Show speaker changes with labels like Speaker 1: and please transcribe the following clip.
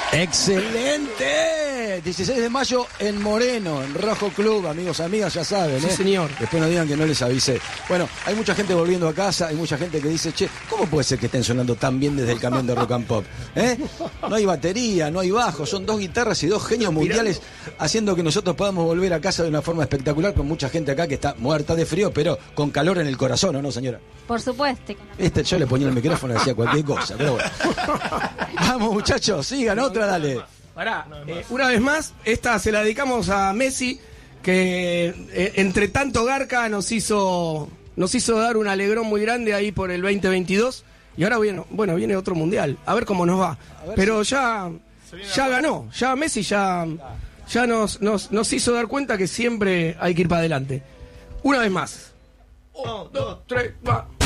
Speaker 1: ¡Excelente! 16 de mayo en Moreno, en Rojo Club, amigos, amigas, ya saben,
Speaker 2: Sí, señor.
Speaker 1: Después no digan que no les avisé. Bueno, hay mucha gente volviendo a casa, hay mucha gente que dice, che, ¿cómo puede ser que estén sonando tan bien desde el camión de Rock and Pop? No hay batería, no hay bajo, son 2 guitarras y 2 genios mundiales haciendo que nosotros podamos volver a casa de una forma espectacular, con mucha gente acá que está muerta de frío, pero con calor en el corazón, ¿o no, señora?
Speaker 3: Por supuesto.
Speaker 1: Yo le ponía el micrófono y decía cualquier cosa, pero bueno. Vamos, muchachos, sigan, otra, dale.
Speaker 2: Pará, una vez más, esta se la dedicamos a Messi, que entre tanto garca nos hizo dar un alegrón muy grande ahí por el 2022. Y ahora viene otro mundial, a ver cómo nos va. Pero ya ganó, ya Messi ya nos hizo dar cuenta que siempre hay que ir para adelante. Una vez más. 1, 2, 3, va.